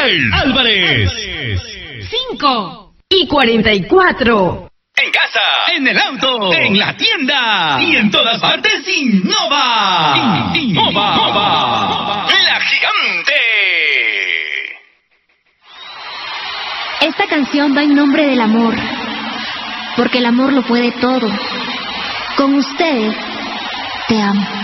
Álvarez. 5:44. En casa, en el auto, en la tienda y en todas partes, Innova. Innova. La gigante. Esta canción va en nombre del amor, porque el amor lo puede todo. Con ustedes, te amo.